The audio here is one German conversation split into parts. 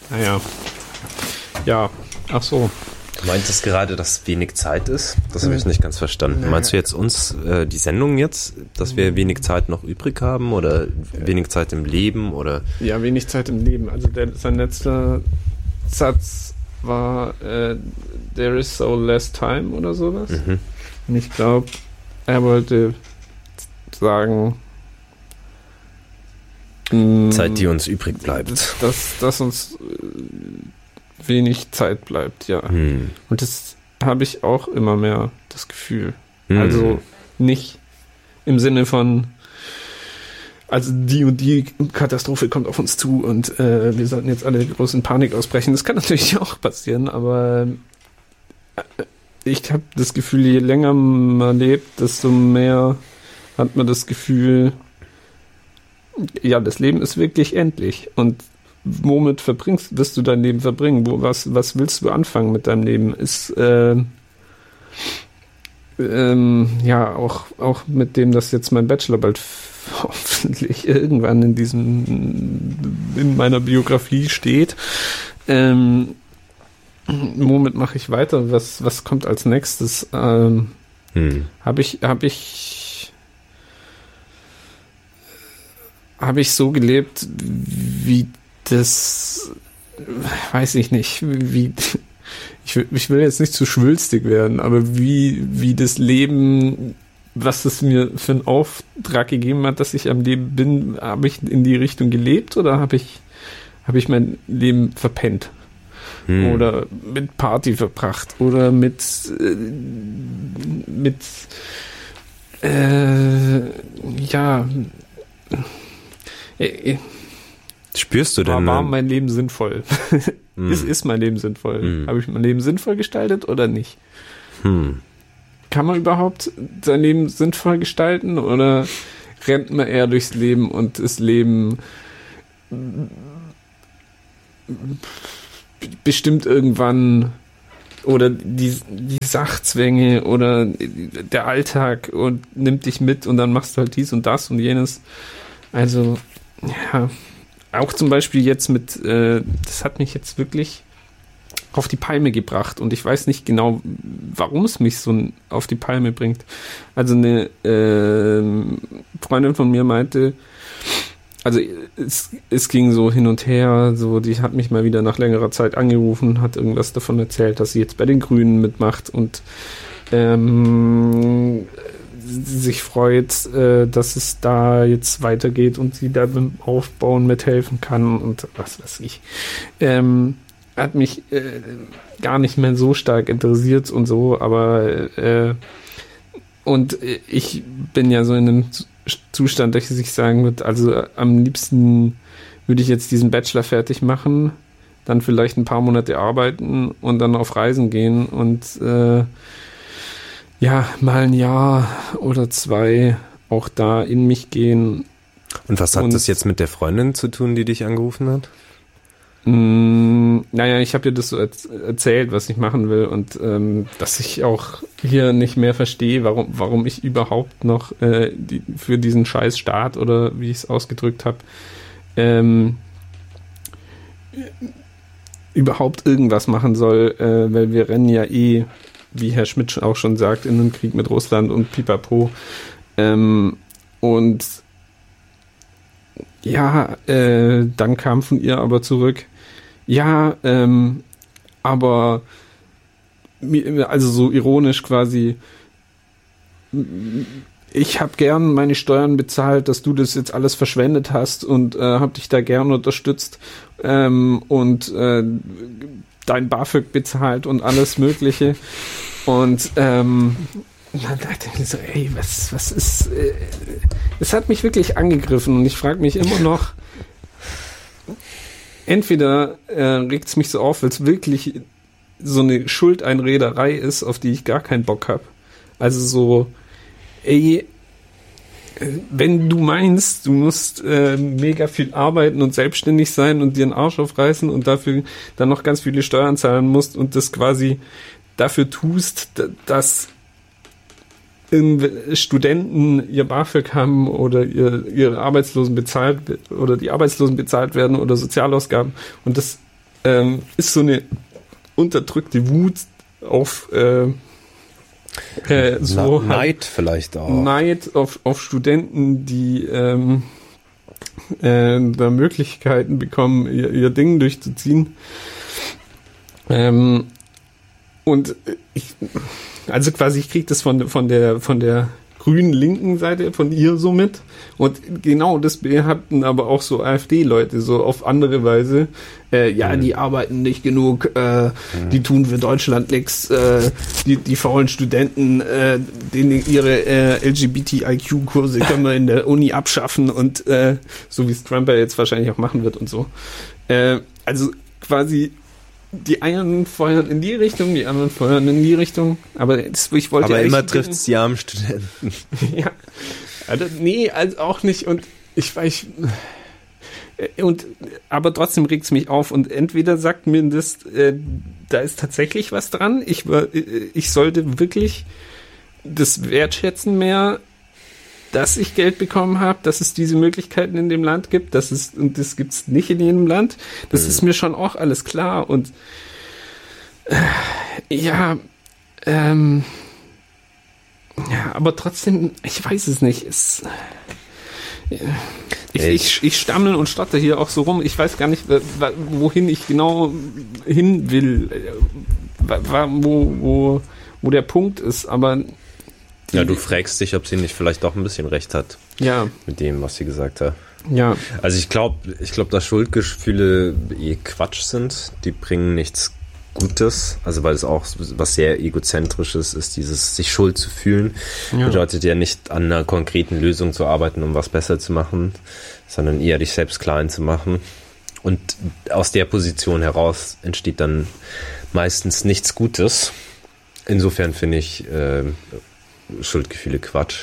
Naja. Ja, ach so. Du meintest gerade, dass wenig Zeit ist? Das habe ich nicht ganz verstanden. Naja. Meinst du jetzt uns, die Sendung jetzt, dass wir wenig Zeit noch übrig haben oder wenig Zeit im Leben? Oder? Ja, wenig Zeit im Leben. Also sein letzter Satz war There is so less time oder sowas. Mhm. Und ich glaube, er wollte sagen Zeit, die uns übrig bleibt. Dass uns wenig Zeit bleibt, ja. Und das habe ich auch immer mehr das Gefühl. Also nicht im Sinne von also die und die Katastrophe kommt auf uns zu und wir sollten jetzt alle groß in Panik ausbrechen. Das kann natürlich auch passieren, aber ich habe das Gefühl, je länger man lebt, desto mehr hat man das Gefühl, ja, das Leben ist wirklich endlich. Und womit wirst du dein Leben verbringen? Was willst du anfangen mit deinem Leben? Ist ja auch mit dem, dass jetzt mein Bachelor bald hoffentlich irgendwann in meiner Biografie steht. Womit mache ich weiter? Was kommt als nächstes? Habe ich so gelebt, wie das, weiß ich nicht, ich will jetzt nicht zu schwülstig werden, aber wie das Leben, was es mir für einen Auftrag gegeben hat, dass ich am Leben bin, habe ich in die Richtung gelebt oder habe ich mein Leben verpennt? Oder mit Party verbracht oder mit ja. Spürst du denn? War mein Leben sinnvoll? Ist mein Leben sinnvoll? Habe ich mein Leben sinnvoll gestaltet oder nicht? Kann man überhaupt sein Leben sinnvoll gestalten oder rennt man eher durchs Leben und das Leben bestimmt irgendwann oder die Sachzwänge oder der Alltag und nimmt dich mit und dann machst du halt dies und das und jenes. Also, ja, auch zum Beispiel jetzt das hat mich jetzt wirklich auf die Palme gebracht und ich weiß nicht genau, warum es mich so auf die Palme bringt. Also eine Freundin von mir meinte, also es ging so hin und her, so die hat mich mal wieder nach längerer Zeit angerufen, hat irgendwas davon erzählt, dass sie jetzt bei den Grünen mitmacht und sich freut, dass es da jetzt weitergeht und sie da beim Aufbauen mithelfen kann und was weiß ich. Hat mich gar nicht mehr so stark interessiert und so, aber und ich bin ja so in einem Zustand, dass ich sagen würde, also am liebsten würde ich jetzt diesen Bachelor fertig machen, dann vielleicht ein paar Monate arbeiten und dann auf Reisen gehen und ja, mal ein Jahr oder 2 auch da in mich gehen. Und was hat das jetzt mit der Freundin zu tun, die dich angerufen hat? Naja, ich habe ihr das so erzählt, was ich machen will und dass ich auch hier nicht mehr verstehe, warum ich überhaupt noch für diesen Scheißstaat oder wie ich es ausgedrückt habe, überhaupt irgendwas machen soll, weil wir rennen ja wie Herr Schmidt auch schon sagt, in einen Krieg mit Russland und pipapo. Und ja, dann kam von ihr aber zurück, ja, aber also so ironisch quasi, ich habe gern meine Steuern bezahlt, dass du das jetzt alles verschwendet hast und habe dich da gern unterstützt und dein BAföG bezahlt und alles Mögliche. Und dann dachte ich mir so, ey, was ist... Es hat mich wirklich angegriffen und ich frage mich immer noch, entweder regt es mich so auf, weil es wirklich so eine Schuldeinrederei ist, auf die ich gar keinen Bock habe. Also so, ey, wenn du meinst, du musst mega viel arbeiten und selbstständig sein und dir einen Arsch aufreißen und dafür dann noch ganz viele Steuern zahlen musst und das quasi dafür tust, dass Studenten ihr BAföG haben oder ihre Arbeitslosen bezahlt oder die Arbeitslosen bezahlt werden oder Sozialausgaben und das ist so eine unterdrückte Wut auf so Neid vielleicht auch. Neid auf Studenten, die da Möglichkeiten bekommen, ihr Ding durchzuziehen. Und ich kriege das von der grünen linken Seite von ihr so mit. Und genau das behaupten aber auch so AfD-Leute so auf andere Weise. Die arbeiten nicht genug, die tun für Deutschland nichts, die faulen Studenten, denen ihre LGBTIQ-Kurse können wir in der Uni abschaffen und so wie es Trump ja jetzt wahrscheinlich auch machen wird und so. Also quasi die einen feuern in die Richtung, die anderen feuern in die Richtung. Aber immer trifft es die armen Studenten. Ja. Also, nee, also auch nicht. Und aber trotzdem regt es mich auf. Und entweder sagt mir das, da ist tatsächlich was dran. Ich sollte wirklich das wertschätzen mehr, dass ich Geld bekommen habe, dass es diese Möglichkeiten in dem Land gibt, und das gibt es nicht in jedem Land. Das ist mir schon auch alles klar. Und aber trotzdem, ich weiß es nicht. Ich stammel und stotter hier auch so rum. Ich weiß gar nicht, wohin ich genau hin will, wo der Punkt ist, aber ja, du fragst dich, ob sie nicht vielleicht doch ein bisschen recht hat. Ja. Mit dem, was sie gesagt hat. Ja. Also ich glaube, dass Schuldgefühle Quatsch sind. Die bringen nichts Gutes. Also weil es auch was sehr Egozentrisches ist, dieses sich schuld zu fühlen. Ja. Bedeutet ja nicht, an einer konkreten Lösung zu arbeiten, um was besser zu machen, sondern eher dich selbst klein zu machen. Und aus der Position heraus entsteht dann meistens nichts Gutes. Insofern finde ich Schuldgefühle Quatsch.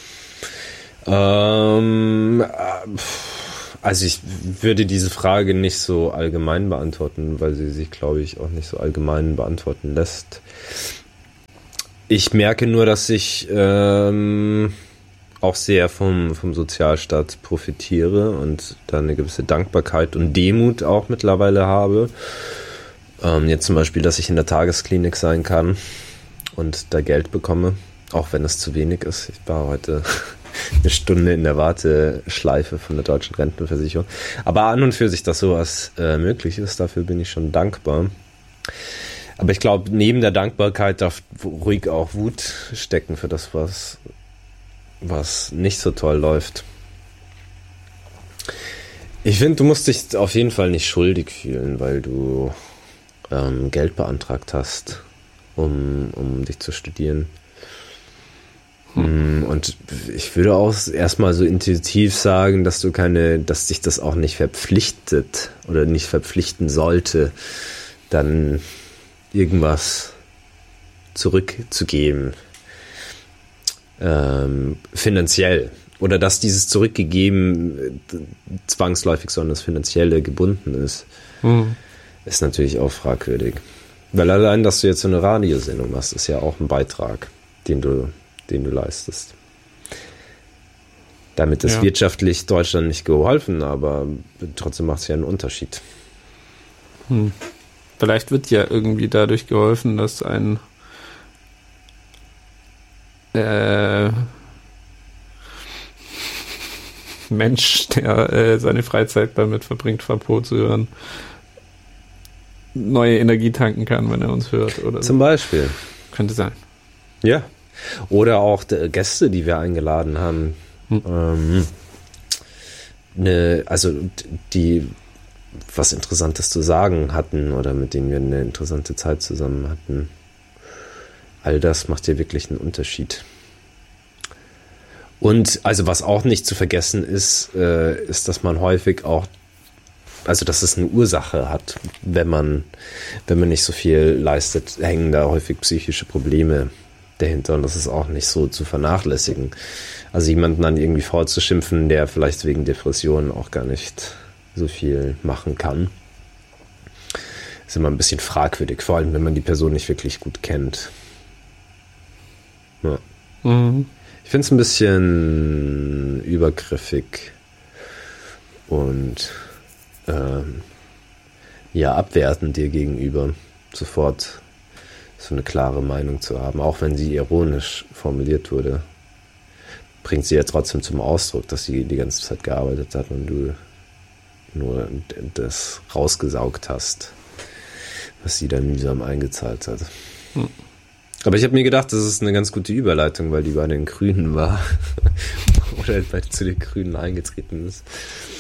Also ich würde diese Frage nicht so allgemein beantworten, weil sie sich, glaube ich, auch nicht so allgemein beantworten lässt. Ich merke nur, dass ich auch sehr vom Sozialstaat profitiere und da eine gewisse Dankbarkeit und Demut auch mittlerweile habe. Jetzt zum Beispiel, dass ich in der Tagesklinik sein kann und da Geld bekomme. Auch wenn es zu wenig ist. Ich war heute eine Stunde in der Warteschleife von der Deutschen Rentenversicherung. Aber an und für sich, dass sowas möglich ist, dafür bin ich schon dankbar. Aber ich glaube, neben der Dankbarkeit darf ruhig auch Wut stecken für das, was nicht so toll läuft. Ich finde, du musst dich auf jeden Fall nicht schuldig fühlen, weil du Geld beantragt hast, um dich zu studieren. Und ich würde auch erstmal so intuitiv sagen, dass dich das auch nicht verpflichtet oder nicht verpflichten sollte, dann irgendwas zurückzugeben. Finanziell. Oder dass dieses Zurückgegeben zwangsläufig so an das Finanzielle gebunden ist, ist natürlich auch fragwürdig. Weil allein, dass du jetzt so eine Radiosendung machst, ist ja auch ein Beitrag, den du leistest. Damit ist wirtschaftlich Deutschland nicht geholfen, aber trotzdem macht es ja einen Unterschied. Vielleicht wird ja irgendwie dadurch geholfen, dass ein Mensch, der seine Freizeit damit verbringt, Fabo zu hören, neue Energie tanken kann, wenn er uns hört. Oder Zum Beispiel. Könnte sein. Ja. Oder auch Gäste, die wir eingeladen haben. Die was Interessantes zu sagen hatten oder mit denen wir eine interessante Zeit zusammen hatten. All das macht ja wirklich einen Unterschied. Und also was auch nicht zu vergessen ist, dass man häufig auch, also dass es eine Ursache hat, wenn man nicht so viel leistet, hängen da häufig psychische Probleme dahinter und das ist auch nicht so zu vernachlässigen. Also jemanden dann irgendwie vorzuschimpfen, der vielleicht wegen Depressionen auch gar nicht so viel machen kann, ist immer ein bisschen fragwürdig, vor allem wenn man die Person nicht wirklich gut kennt. Ja. Ich finde es ein bisschen übergriffig und ja abwertend dir gegenüber, sofort so eine klare Meinung zu haben, auch wenn sie ironisch formuliert wurde, bringt sie ja trotzdem zum Ausdruck, dass sie die ganze Zeit gearbeitet hat und du nur das rausgesaugt hast, was sie dann mühsam eingezahlt hat. Aber ich habe mir gedacht, das ist eine ganz gute Überleitung, weil die bei den Grünen war. Oder zu den Grünen eingetreten ist.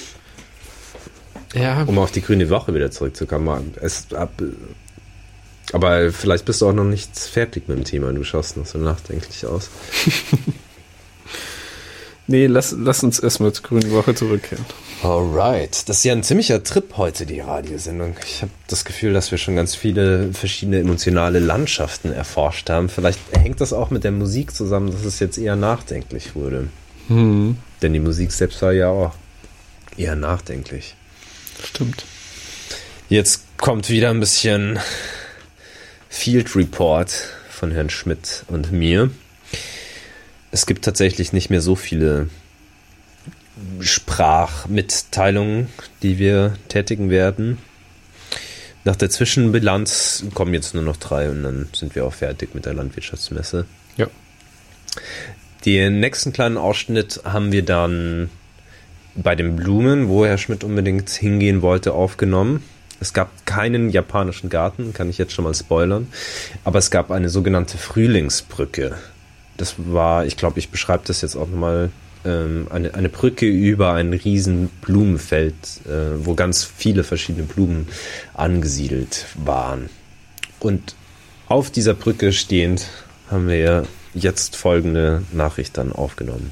Ja. Um auf die Grüne Woche wieder zurückzukommen. Aber vielleicht bist du auch noch nicht fertig mit dem Thema. Du schaust noch so nachdenklich aus. Nee, lass uns erstmal zur Grünen Woche zurückkehren. Alright. Das ist ja ein ziemlicher Trip heute, die Radiosendung. Ich habe das Gefühl, dass wir schon ganz viele verschiedene emotionale Landschaften erforscht haben. Vielleicht hängt das auch mit der Musik zusammen, dass es jetzt eher nachdenklich wurde. Denn die Musik selbst war ja auch eher nachdenklich. Stimmt. Jetzt kommt wieder ein bisschen Field Report von Herrn Schmidt und mir. Es gibt tatsächlich nicht mehr so viele Sprachmitteilungen, die wir tätigen werden. Nach der Zwischenbilanz kommen jetzt nur noch 3 und dann sind wir auch fertig mit der Landwirtschaftsmesse. Ja. Den nächsten kleinen Ausschnitt haben wir dann bei den Blumen, wo Herr Schmidt unbedingt hingehen wollte, aufgenommen. Es gab keinen japanischen Garten, kann ich jetzt schon mal spoilern, aber es gab eine sogenannte Frühlingsbrücke. Das war, ich glaube, ich beschreibe das jetzt auch nochmal, eine Brücke über ein riesen Blumenfeld, wo ganz viele verschiedene Blumen angesiedelt waren. Und auf dieser Brücke stehend haben wir jetzt folgende Nachricht dann aufgenommen.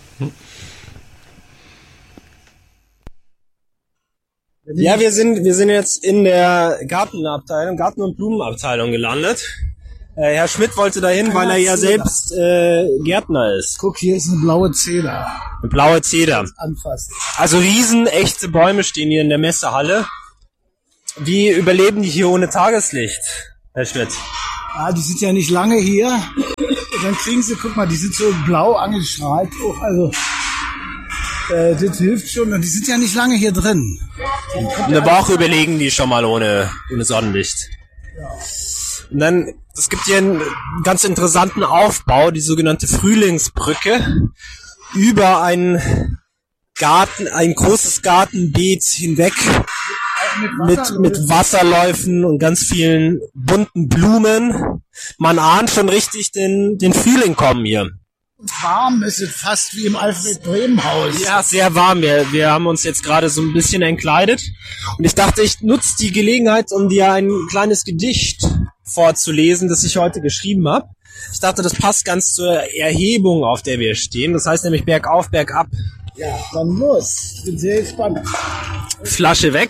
Ja, wir sind jetzt in der Gartenabteilung, Garten- und Blumenabteilung gelandet. Herr Schmidt wollte dahin, weil er ja selbst Gärtner ist. Guck, hier ist eine blaue Zeder. Eine blaue Zeder. Anfassen. Also riesenechte Bäume stehen hier in der Messehalle. Wie überleben die hier ohne Tageslicht, Herr Schmidt? Ah, die sind ja nicht lange hier. Und dann kriegen sie, guck mal, die sind so blau angestrahlt. Oh, also, das hilft schon. Und die sind ja nicht lange hier drin. Eine Woche überlegen die schon mal ohne Sonnenlicht. Ja. Und dann, es gibt hier einen ganz interessanten Aufbau, die sogenannte Frühlingsbrücke, über einen Garten, ein großes Gartenbeet hinweg, mit Wasserläufen und ganz vielen bunten Blumen. Man ahnt schon richtig den Frühling kommen hier. Warm ist es fast wie im Alfred-Bremen-Haus. Ja, sehr warm. Wir haben uns jetzt gerade so ein bisschen entkleidet. Und ich dachte, ich nutze die Gelegenheit, um dir ein kleines Gedicht vorzulesen, das ich heute geschrieben habe. Ich dachte, das passt ganz zur Erhebung, auf der wir stehen. Das heißt nämlich bergauf, bergab. Ja, dann los. Bin sehr gespannt. Flasche weg.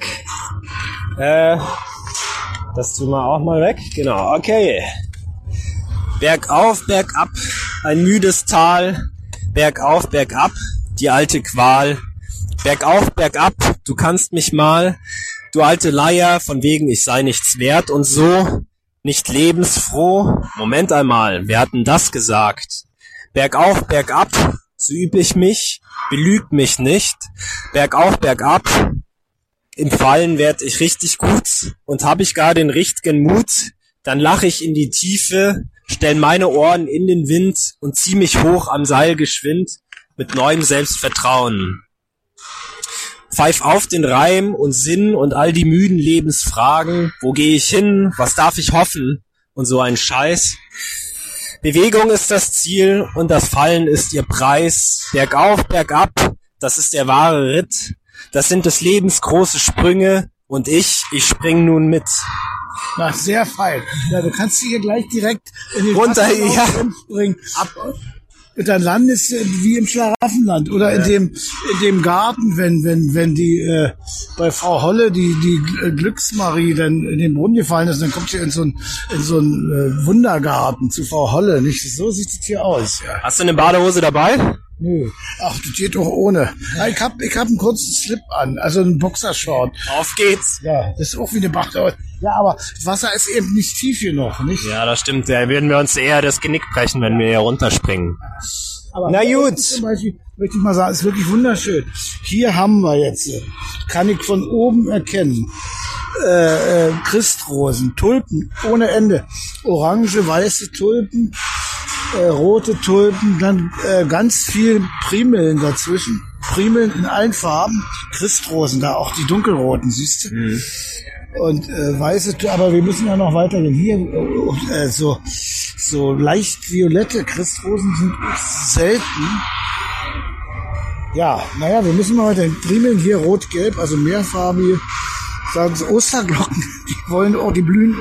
Das tun wir auch mal weg. Genau, okay. Bergauf, bergab, ein müdes Tal. Bergauf, bergab, die alte Qual. Bergauf, bergab, du kannst mich mal. Du alte Leier, von wegen ich sei nichts wert und so. Nicht lebensfroh. Moment einmal, wer hat denn das gesagt? Bergauf, bergab, so üb ich mich. Belüg mich nicht. Bergauf, bergab. Im Fallen werd ich richtig gut und hab ich gar den richtigen Mut, dann lach ich in die Tiefe, stell meine Ohren in den Wind und zieh mich hoch am Seil geschwind mit neuem Selbstvertrauen. Pfeif auf den Reim und Sinn und all die müden Lebensfragen. Wo geh ich hin? Was darf ich hoffen? Und so ein Scheiß. Bewegung ist das Ziel und das Fallen ist ihr Preis. Bergauf, bergab, das ist der wahre Ritt. Das sind des Lebens große Sprünge und ich spring nun mit. Na, sehr fein. Ja, du kannst hier gleich direkt in den runter, ja, springen. Und dann landest du wie im Schlaraffenland oder in dem Garten, wenn die bei Frau Holle die Glücksmarie dann in den Brunnen gefallen ist, dann kommt sie in so einen Wundergarten zu Frau Holle. Nicht so sieht es hier aus. Ja. Hast du eine Badehose dabei? Nö. Ach, das geht doch ohne. Ja, ich hab einen kurzen Slip an, also einen Boxershort. Auf geht's. Ja, das ist auch wie eine Badehose. Ja, aber das Wasser ist eben nicht tief genug, nicht? Ja, das stimmt. Da würden wir uns eher das Genick brechen, wenn wir hier runterspringen. Aber na gut. Zum Beispiel, möchte ich mal sagen, ist wirklich wunderschön. Hier haben wir jetzt, kann ich von oben erkennen, Christrosen, Tulpen ohne Ende. Orange, weiße Tulpen, rote Tulpen, dann ganz viel Primeln dazwischen. Primeln in allen Farben. Christrosen, da auch die dunkelroten, siehst du? Mhm. Und weiße, aber wir müssen ja noch weitergehen. Hier so leicht violette Christrosen sind selten. Ja, naja, wir müssen mal weiter. Primeln hier rot-gelb, also mehrfarbige. Sagen sie Osterglocken, die wollen auch die blühen.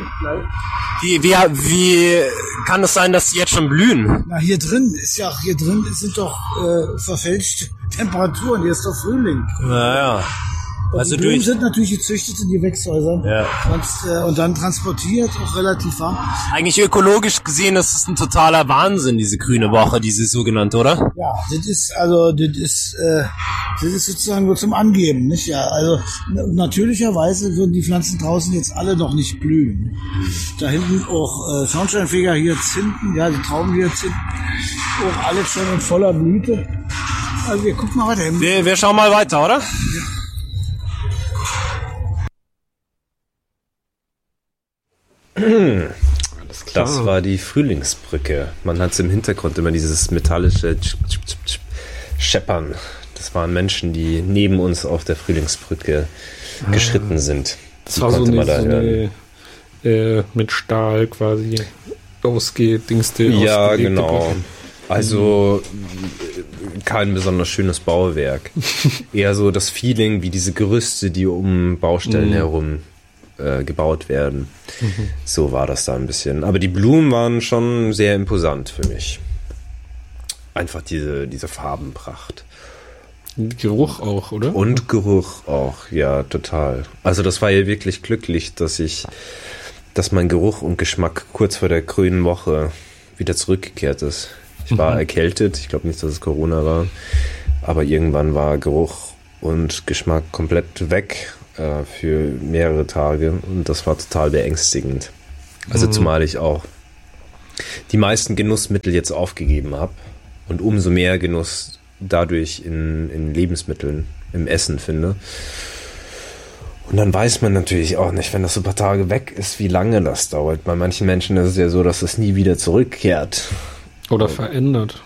Wie kann es sein, dass die jetzt schon blühen? Na, hier drin sind doch verfälschte Temperaturen, hier ist doch Frühling. Naja. Also die Blumen sind natürlich gezüchtet in Gewächshäusern und dann transportiert, auch relativ warm. Eigentlich ökologisch gesehen ist es ein totaler Wahnsinn, diese grüne Woche, diese sogenannte, oder? Ja, das ist sozusagen nur zum Angeben, nicht? Ja, also natürlicherweise würden die Pflanzen draußen jetzt alle noch nicht blühen. Da hinten auch Schornsteinfeger, Hyazinthen, ja, die Traubenhyazinthen, auch alles schon in voller Blüte. Also wir gucken mal weiter. Wir schauen mal weiter, oder? Ja. Das war die Frühlingsbrücke. Man hat im Hintergrund immer dieses metallische Scheppern. Das waren Menschen, die neben uns auf der Frühlingsbrücke geschritten sind. Das war so eine mit Stahl quasi ausgedingste. Ja, genau. Brücke. Also kein besonders schönes Bauwerk. Eher so das Feeling wie diese Gerüste, die um Baustellen herum gebaut werden. So war das da ein bisschen. Aber die Blumen waren schon sehr imposant für mich. Einfach diese Farbenpracht. Geruch auch, oder? Und Geruch auch, ja, total. Also das war ja wirklich glücklich, dass mein Geruch und Geschmack kurz vor der grünen Woche wieder zurückgekehrt ist. Ich war erkältet, ich glaube nicht, dass es Corona war, aber irgendwann war Geruch und Geschmack komplett weg für mehrere Tage und das war total beängstigend. Also zumal ich auch die meisten Genussmittel jetzt aufgegeben habe und umso mehr Genuss dadurch in Lebensmitteln, im Essen finde. Und dann weiß man natürlich auch nicht, wenn das so ein paar Tage weg ist, wie lange das dauert. Bei manchen Menschen ist es ja so, dass es nie wieder zurückkehrt. Oder verändert.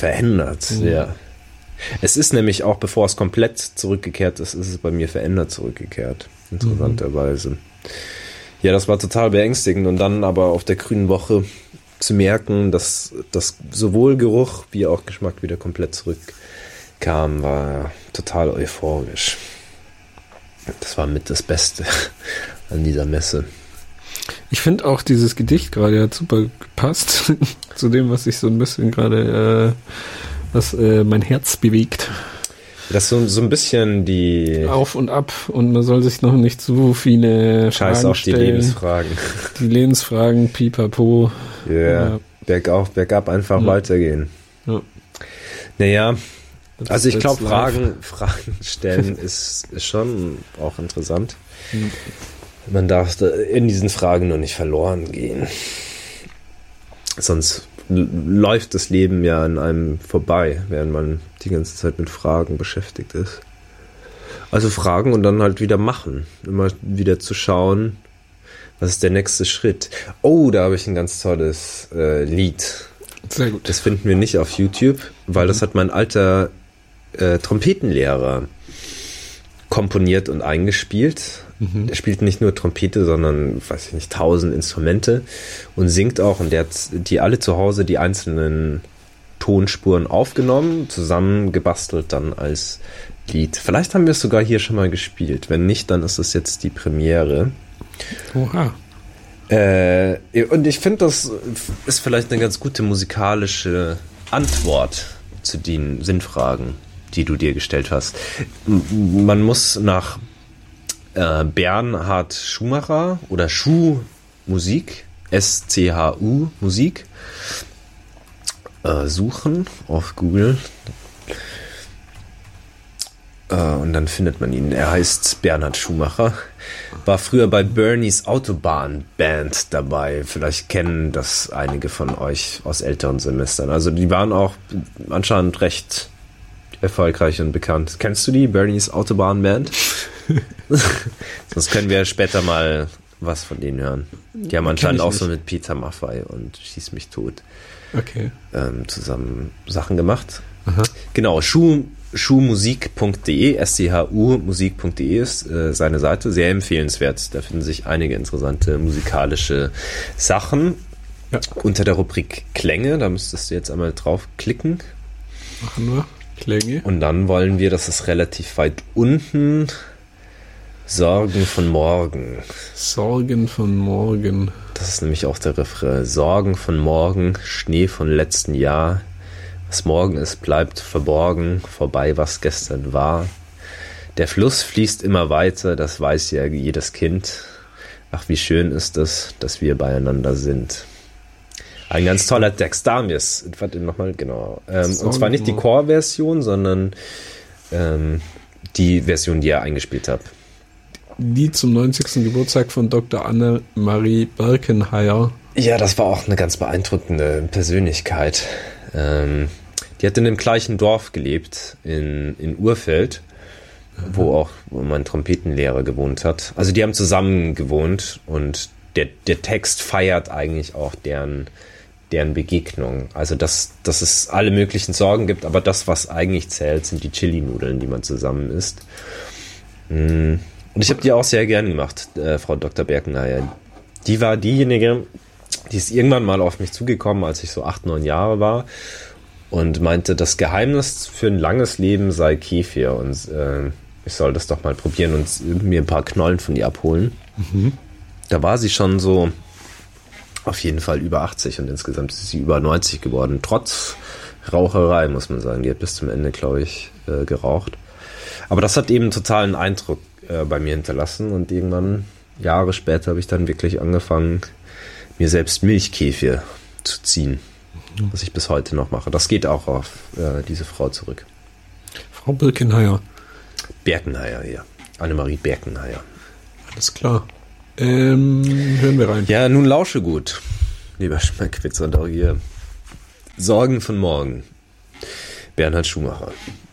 Ja. Es ist nämlich auch, bevor es komplett zurückgekehrt ist, ist es bei mir verändert zurückgekehrt. Interessanterweise. Ja, das war total beängstigend. Und dann aber auf der grünen Woche zu merken, dass sowohl Geruch wie auch Geschmack wieder komplett zurückkam, war total euphorisch. Das war mit das Beste an dieser Messe. Ich finde auch dieses Gedicht gerade hat super gepasst zu dem, was ich so ein bisschen gerade was mein Herz bewegt. Das ist so ein bisschen die... Auf und ab und man soll sich noch nicht so viele Scheiß Fragen auf stellen. Die Lebensfragen. Die Lebensfragen, pipapo. Ja, bergauf, bergab einfach weitergehen. Ja. Naja, also ich glaube, Fragen stellen ist schon auch interessant. Man darf in diesen Fragen nur nicht verloren gehen. Sonst läuft das Leben ja an einem vorbei, während man die ganze Zeit mit Fragen beschäftigt ist. Also fragen und dann halt wieder machen. Immer wieder zu schauen, was ist der nächste Schritt. Oh, da habe ich ein ganz tolles Lied. Sehr gut. Das finden wir nicht auf YouTube, weil das hat mein alter Trompetenlehrer komponiert und eingespielt. Der spielt nicht nur Trompete, sondern, weiß ich nicht, 1000 Instrumente und singt auch. Und der hat die alle zu Hause, die einzelnen Tonspuren aufgenommen, zusammengebastelt dann als Lied. Vielleicht haben wir es sogar hier schon mal gespielt. Wenn nicht, dann ist es jetzt die Premiere. Oha. Und ich finde, das ist vielleicht eine ganz gute musikalische Antwort zu den Sinnfragen, die du dir gestellt hast. Man muss nach Bernhard Schumacher oder Schuh Musik, SCHU Musik, suchen auf Google. Und dann findet man ihn. Er heißt Bernhard Schumacher. War früher bei Bernies Autobahn-Band dabei. Vielleicht kennen das einige von euch aus älteren Semestern. Also die waren auch anscheinend recht erfolgreich und bekannt. Kennst du die, Bernies Autobahn-Band? Sonst können wir später mal was von denen hören. Die haben anscheinend auch so mit Peter Maffay und Schieß mich tot zusammen Sachen gemacht. Aha. Genau, schumusik.de, SCHU-musik.de ist seine Seite, sehr empfehlenswert. Da finden sich einige interessante musikalische Sachen. Ja. Unter der Rubrik Klänge, da müsstest du jetzt einmal draufklicken. Machen wir. Klänge. Und dann wollen wir, das ist relativ weit unten, Sorgen von morgen. Sorgen von morgen. Das ist nämlich auch der Refrain. Sorgen von morgen, Schnee von letzten Jahr. Was morgen ist, bleibt verborgen, vorbei, was gestern war. Der Fluss fließt immer weiter, das weiß ja jedes Kind. Ach, wie schön ist es, dass wir beieinander sind. Ein ganz toller Text. Da haben wir es. Warte, nochmal, genau. Und zwar nicht die Chor-Version, sondern die Version, die ihr eingespielt habt. Lied zum 90. Geburtstag von Dr. Annemarie Berkenheyer. Ja, das war auch eine ganz beeindruckende Persönlichkeit. Die hat in dem gleichen Dorf gelebt, in Urfeld, wo mein Trompetenlehrer gewohnt hat. Also die haben zusammen gewohnt und der Text feiert eigentlich auch deren Begegnung. Also dass es alle möglichen Sorgen gibt, aber das, was eigentlich zählt, sind die Chili-Nudeln, die man zusammen isst. Und ich habe die auch sehr gern gemacht, Frau Dr. Berkenheyer. Die war diejenige, die ist irgendwann mal auf mich zugekommen, als ich so 8, 9 Jahre war und meinte, das Geheimnis für ein langes Leben sei Kefir und ich soll das doch mal probieren und mir ein paar Knollen von ihr abholen. Mhm. Da war sie schon so auf jeden Fall über 80 und insgesamt ist sie über 90 geworden, trotz Raucherei, muss man sagen. Die hat bis zum Ende, glaube ich, geraucht. Aber das hat eben einen totalen Eindruck bei mir hinterlassen und irgendwann, Jahre später, habe ich dann wirklich angefangen, mir selbst Milchkefir zu ziehen, was ich bis heute noch mache. Das geht auch auf diese Frau zurück. Frau Berkenheyer. Berkenheyer, ja. Annemarie Berkenheyer. Alles klar. Hören wir rein. Ja, nun lausche gut, lieber Schmeckwitz und auch hier. Sorgen von morgen. Bernhard Schumacher.